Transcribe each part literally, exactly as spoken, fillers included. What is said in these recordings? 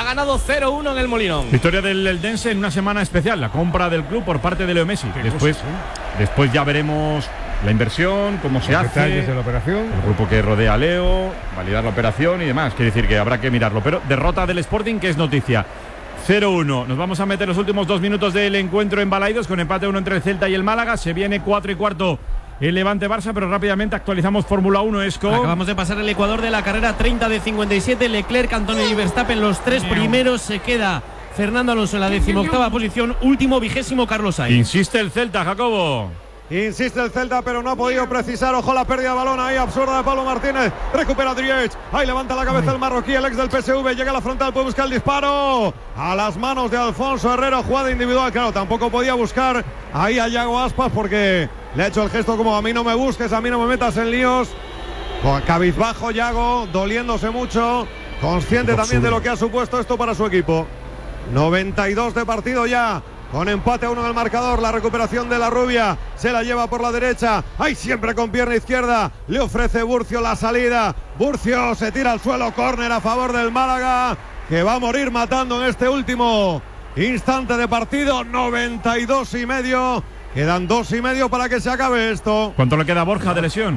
ha ganado cero uno en el Molinón. Victoria del Eldense en una semana especial, la compra del club por parte de Leo Messi. Después, cosas, ¿eh? después ya veremos la inversión, cómo se Los hace, detalles de la operación, el grupo que rodea a Leo, validar la operación y demás. Quiere decir que habrá que mirarlo. Pero derrota del Sporting, que es noticia. cero uno. Nos vamos a meter los últimos dos minutos del encuentro en Balaidos con empate uno entre el Celta y el Málaga. Se viene cuatro y cuarto el Levante Barça, pero rápidamente actualizamos Fórmula uno. Esco. Acabamos de pasar el Ecuador de la carrera treinta de cincuenta y siete. Leclerc, Antonio y Verstappen, los tres primeros. Se queda Fernando Alonso en la decimoctava posición. Último, vigésimo, Carlos Sainz. Insiste el Celta, Jacobo. Insiste el Celta, pero no ha podido precisar. Ojo la pérdida de balón ahí, absurda de Pablo Martínez. Recupera Driech. Ahí levanta la cabeza el marroquí, el ex del P S V. Llega a la frontal, puede buscar el disparo. A las manos de Alfonso Herrera, jugada individual. Claro, tampoco podía buscar ahí a Yago Aspas porque le ha hecho el gesto como: a mí no me busques, a mí no me metas en líos. Con cabizbajo Yago, doliéndose mucho. Consciente también de lo que ha supuesto esto para su equipo. noventa y dos de partido ya. Con empate a uno en el marcador, la recuperación de la rubia, se la lleva por la derecha, ahí siempre con pierna izquierda, le ofrece Burcio la salida, Burcio se tira al suelo, córner a favor del Málaga, que va a morir matando en este último instante de partido. Noventa y dos y medio, quedan dos y medio para que se acabe esto. ¿Cuánto le queda a Borja de lesión?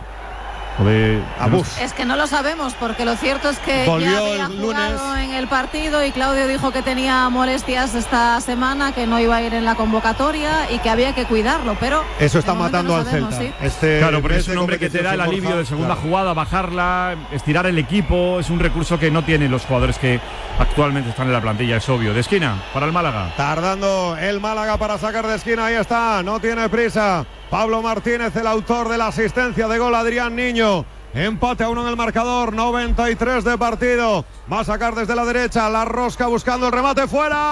De... Es que no lo sabemos, porque lo cierto es que Volvió ya había el jugado lunes en el partido y Claudio dijo que tenía molestias esta semana, que no iba a ir en la convocatoria y que había que cuidarlo, pero eso está de momento matando no al sabemos, Celta. ¿sí? Este claro, pero es este un hombre que te da el competición alivio Borja, de segunda claro. jugada, bajarla, estirar el equipo. Es un recurso que no tienen los jugadores que actualmente están en la plantilla, es obvio. De esquina, para el Málaga. Tardando el Málaga para sacar de esquina, ahí está, no tiene prisa. Pablo Martínez, el autor de la asistencia de gol, Adrián Niño. Empate a uno en el marcador, noventa y tres de partido. Va a sacar desde la derecha, la rosca buscando el remate,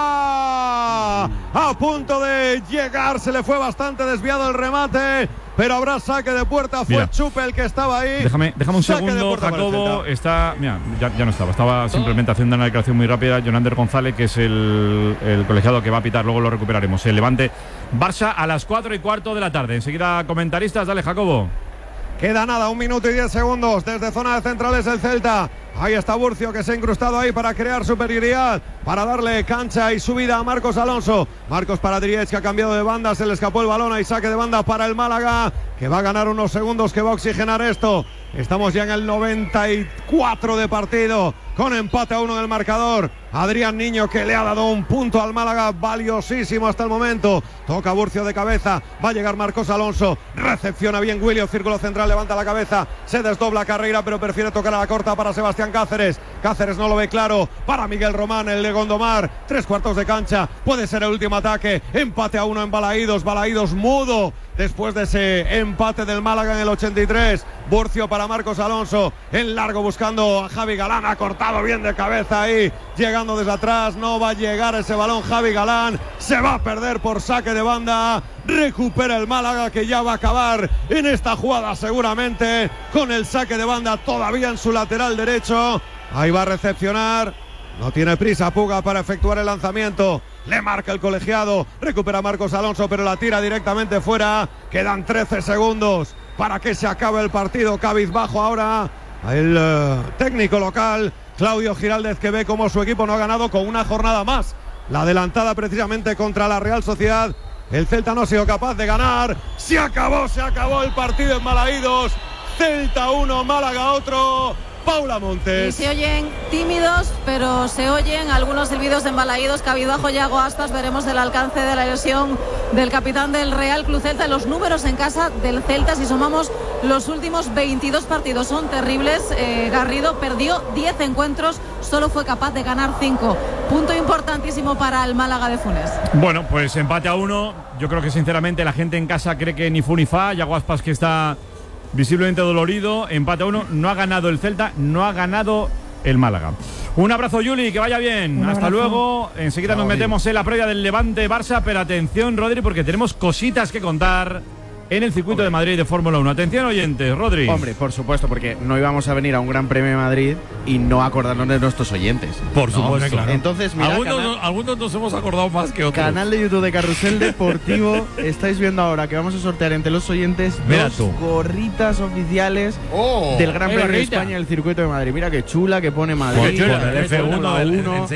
fuera. A punto de llegar, se le fue bastante desviado el remate, pero habrá saque de puerta. Fue Mira, Chupe el que estaba ahí. Déjame, déjame un Saque de segundo, puerta para el Jacobo. Celta. Está, mira, ya, ya no estaba. Estaba simplemente haciendo una declaración muy rápida. Jonander González, que es el, el colegiado que va a pitar, luego lo recuperaremos. El Levante Barça a las cuatro y cuarto de la tarde. Enseguida comentaristas, dale, Jacobo. Queda nada, un minuto y diez segundos desde zona de centrales el Celta. Ahí está Burcio, que se ha incrustado ahí para crear superioridad, para darle cancha y subida a Marcos Alonso. Marcos para Driech, que ha cambiado de banda, se le escapó el balón, ahí saque de banda para el Málaga, que va a ganar unos segundos, que va a oxigenar esto. Estamos ya en el noventa y cuatro de partido, con empate a uno en el marcador. Adrián Niño, que le ha dado un punto al Málaga valiosísimo hasta el momento. Toca Burcio de cabeza, va a llegar Marcos Alonso, recepciona bien William, círculo central, levanta la cabeza, se desdobla Carreira, pero prefiere tocar a la corta para Sebastián Cáceres. Cáceres no lo ve claro, para Miguel Román, el de Gondomar. Tres cuartos de cancha, puede ser el último ataque. Empate a uno en Balaídos, Balaídos mudo después de ese empate del Málaga en el ochenta y tres. Burcio para Marcos Alonso, en largo buscando a Javi Galán, ha cortado bien de cabeza ahí, llegando desde atrás, no va a llegar ese balón Javi Galán, se va a perder por saque de banda. Recupera el Málaga, que ya va a acabar en esta jugada seguramente con el saque de banda todavía en su lateral derecho. Ahí va a recepcionar, no tiene prisa Puga para efectuar el lanzamiento. Le marca el colegiado, recupera Marcos Alonso, pero la tira directamente fuera. Quedan trece segundos para que se acabe el partido. Cabizbajo ahora el uh, técnico local, Claudio Giraldez, que ve como su equipo no ha ganado con una jornada más. La adelantada precisamente contra la Real Sociedad. El Celta no ha sido capaz de ganar. Se acabó, se acabó el partido en Balaídos. Celta uno, Málaga otro. Paula Montes. Y se oyen tímidos, pero se oyen algunos silbidos embalaídos. Cabizbajo Yago Aspas. Veremos el alcance de la lesión del capitán del Real Club Celta. Los números en casa del Celta, si sumamos los últimos veintidós partidos, son terribles. eh, Garrido perdió diez encuentros, solo fue capaz de ganar cinco. Punto importantísimo para el Málaga de Funes. Bueno, pues empate a uno. Yo creo que sinceramente la gente en casa cree que ni fu ni fa. Yago Aspas, que está visiblemente dolorido. Empate a uno. No ha ganado el Celta, no ha ganado el Málaga. Un abrazo, Yuli, que vaya bien. Un Hasta abrazo. luego. Enseguida nos metemos en la previa del Levante Barça, pero atención, Rodri, porque tenemos cositas que contar en el circuito de Madrid de Fórmula uno. Atención, oyentes, Rodri. Hombre, por supuesto, porque no íbamos a venir a un Gran Premio de Madrid y no acordarnos de nuestros oyentes. Por No, supuesto. claro. Entonces, mira, algunos, canal, algunos nos hemos acordado más que otros. canal de YouTube de Carrusel Deportivo. Estáis viendo ahora que vamos a sortear entre los oyentes Mira dos tú. gorritas oficiales Oh, del Gran qué Premio de gorrita. España, el circuito de Madrid. Mira qué chula, que pone Madrid, Qué chula, con el F uno Fórmula del- uno.